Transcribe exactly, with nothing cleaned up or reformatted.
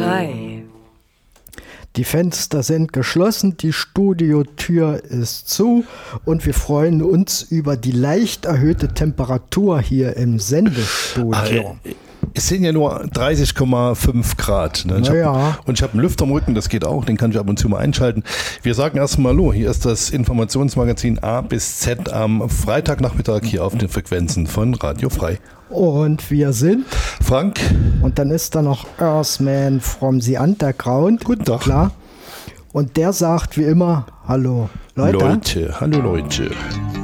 frei. Die Fenster sind geschlossen, die Studiotür ist zu und wir freuen uns über die leicht erhöhte Temperatur hier im Sendestudio. Es sind ja nur dreißig Komma fünf Grad. Ne? Ich naja. hab, und ich habe einen Lüfter am Rücken, das geht auch, den kann ich ab und zu mal einschalten. Wir sagen erstmal Hallo, hier ist das Informationsmagazin A bis Z am Freitagnachmittag hier auf den Frequenzen von Radio Frei. Und wir sind Frank. Und dann ist da noch Earthman from the Underground. Guten Tag. Klar. Und der sagt wie immer, hallo Leute. Leute, hallo Leute.